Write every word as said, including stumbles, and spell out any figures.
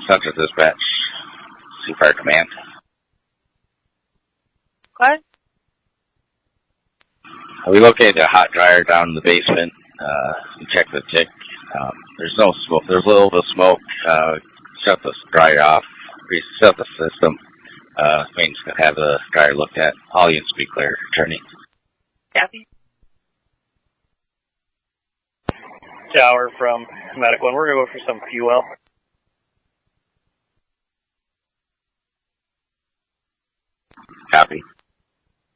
Central Dispatch, Sea Fire Command. What? We located a hot dryer down in the basement. Uh, we checked the tick. Um, there's no smoke. There's a little bit of smoke. Uh, shut the dryer off. Reset the system. Uh, maintenance can have the dryer looked at. All units be clear. Attorney. Kathy? Tower from Medical One. We're going to go for some fuel. Copy.